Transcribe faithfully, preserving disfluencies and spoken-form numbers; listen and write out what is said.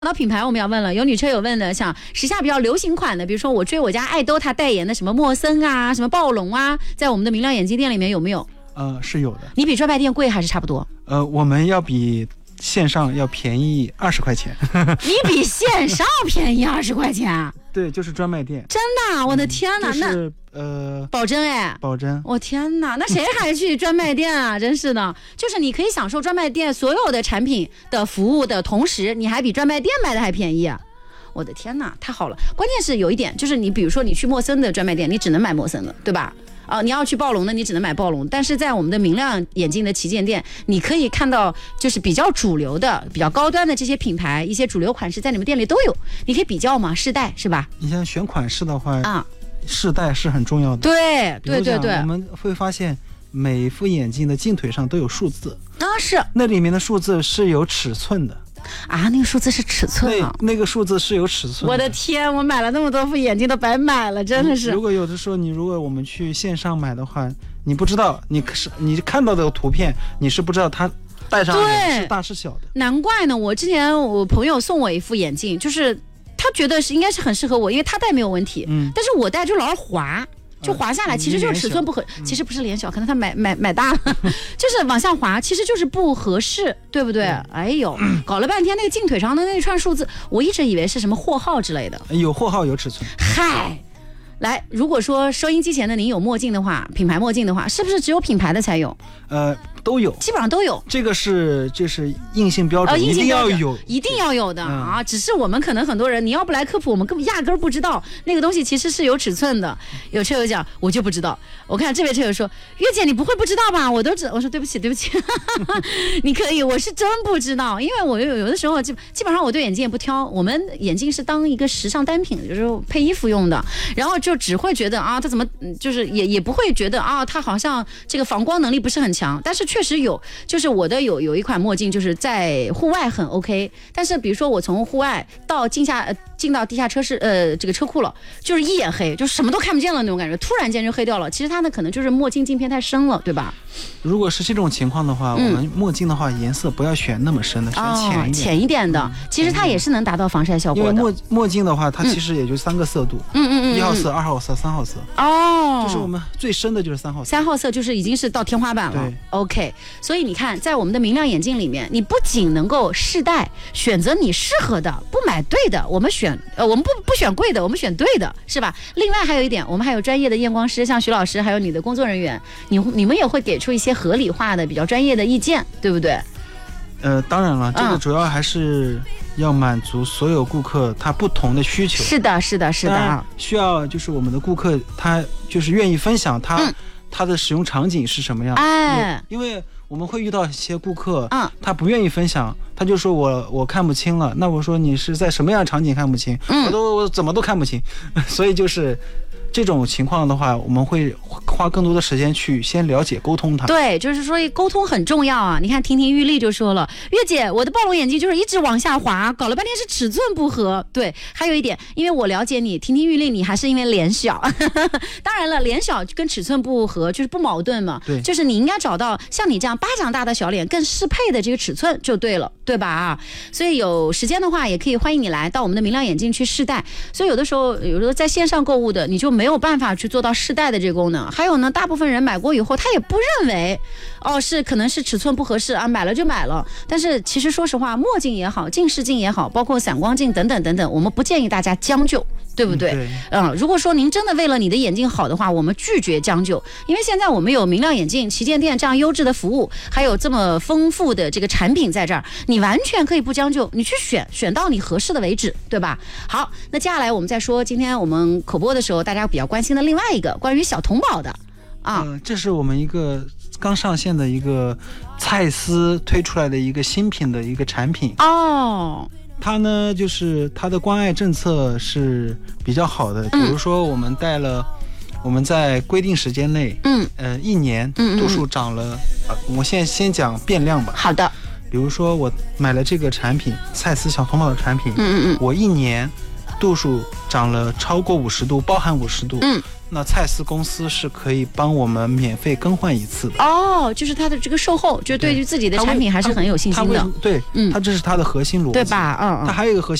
到品牌我们要问了，有女车友问的，像时下比较流行款的，比如说我追我家爱兜他代言的什么莫森啊，什么暴龙啊，在我们的明亮眼镜店里面有没有？ 呃，是有的。 你比专卖店贵还是差不多？ 呃，我们要比线上要便宜二十块钱。 你比线上便宜二十块钱？ 对，就是专卖店。 真的、啊？我的天哪！ 嗯、就是那呃， 保真哎， 保真。 我、哦、天哪，那谁还去专卖店啊？真是的，就是你可以享受专卖店所有的产品的服务的同时，你还比专卖店卖的还便宜啊！我的天哪，太好了！关键是有一点，就是你比如说你去莫森的专卖店，你只能买莫森的，对吧？啊、呃，你要去暴龙的，你只能买暴龙。但是在我们的明亮眼镜的旗舰店，你可以看到就是比较主流的、比较高端的这些品牌，一些主流款式在你们店里都有，你可以比较嘛，试戴是吧？ 你像选款式的话啊， 试戴是很重要的。 对对对对， 我们会发现每副眼镜的镜腿上都有数字啊，是那里面的数字是有尺寸的。 啊，那个数字是尺寸啊， 那那个数字是有尺寸的。 我的天，我买了那么多副眼镜都白买了，真的是。 如果有的时候你如果我们去线上买的话，你不知道，你是你看到的图片，你是不知道它戴上是大是小的。 难怪呢，我之前我朋友送我一副眼镜，就是他觉得是应该是很适合我，因为他戴没有问题，嗯，但是我戴就老是滑。就滑下来，其实就是尺寸不合，其实不是脸小，可能他买买买大了，就是往下滑，其实就是不合适，对不对？哎呦，搞了半天那个镜腿上的那串数字，我一直以为是什么货号之类的。 有货号有尺寸。 嗨，来，如果说收音机前的您有墨镜的话，品牌墨镜的话，是不是只有品牌的才有？ 呃，都有， 基本上都有。 这个是就是硬性标准，呃、 硬性标准一定要有， 一定要有的、嗯、啊！只是我们可能很多人，你要不来科普，我们根本压根儿不知道那个东西其实是有尺寸的。有车友讲，我就不知道。我看这位车友说，月姐你不会不知道吧？我都知。我说对不起，对不起，你可以，我是真不知道，因为我有有的时候基基本上我对眼镜也不挑，我们眼镜是当一个时尚单品，就是配衣服用的，然后就只会觉得啊，它怎么就是也也不会觉得啊，它好像这个防光能力不是很强，但是确实有，就是我的有有一款墨镜，就是在户外很 OK， 但是比如说我从户外到进下呃进到地下车室呃这个车库了，就是一眼黑，就什么都看不见了那种感觉，突然间就黑掉了。其实它呢可能就是墨镜镜片太深了，对吧？ 如果是这种情况的话，嗯、我们墨镜的话颜色不要选那么深的，选浅一点、哦、 浅一点的、嗯，其实它也是能达到防晒效果的。 因为墨墨镜的话，它其实也就三个色度，嗯嗯嗯，一号色、二号色、三号色。哦，就是我们最深的就是三号色。 三号色就是已经是到天花板了。OK， 所以你看，在我们的明亮眼镜里面，你不仅能够试戴，选择你适合的，不买对的，我们选呃，我们不不选贵的，我们选对的，是吧？另外还有一点，我们还有专业的验光师，像徐老师，还有你的工作人员，你你们也会给出一些合理化的、比较专业的意见，对不对？ 呃，当然了，这个主要还是要满足所有顾客他不同的需求。 是的，是的，是的， 需要就是我们的顾客他就是愿意分享他、嗯、他的使用场景是什么样。哎，因为我们会遇到一些顾客，嗯，他不愿意分享，他就说我我看不清了。那我说你是在什么样的场景看不清？嗯，我都我怎么都看不清，所以就是。这种情况的话，我们会花更多的时间去先了解沟通它。 对，就是说沟通很重要啊。你看亭亭玉立就说了，月姐，我的暴龙眼镜就是一直往下滑，搞了半天是尺寸不合。对，还有一点，因为我了解你，亭亭玉立，你还是因为脸小。当然了，脸小跟尺寸不合就是不矛盾嘛。 对， 就是你应该找到像你这样巴掌大的小脸更适配的这个尺寸就对了，对吧？啊，所以有时间的话，也可以欢迎你来到我们的明亮眼镜去试戴。所以有的时候，有的时候在线上购物的，你就没有办法去做到试戴的这个功能。还有呢，大部分人买过以后，他也不认为哦是可能是尺寸不合适啊，买了就买了。但是其实说实话，墨镜也好，近视镜也好，包括散光镜等等等等，我们不建议大家将就，对不对？嗯，嗯，如果说您真的为了你的眼睛好的话，我们拒绝将就，因为现在我们有明亮眼镜旗舰店这样优质的服务，还有这么丰富的这个产品在这儿，你完全可以不将就，你去选选到你合适的为止，对吧？好，那接下来我们再说今天我们口播的时候大家比较关心的另外一个关于小童宝的啊、 呃，这是我们一个刚上线的一个蔡司推出来的一个新品的一个产品哦。它呢就是它的关爱政策是比较好的，比如说我们戴了、嗯、我们在规定时间内嗯呃一年度数长了、嗯嗯、我现在先讲变量吧。 好的， 比如说我买了这个产品蔡司小童宝的产品，嗯嗯嗯，我一年度数长了超过五十度，包含五十度，嗯，那蔡司公司是可以帮我们免费更换一次的。 哦，就是它的这个售后，就对于自己的产品还是很有信心的。 对，嗯，它这是它的核心逻辑， 对吧？嗯， 它还有一个核心。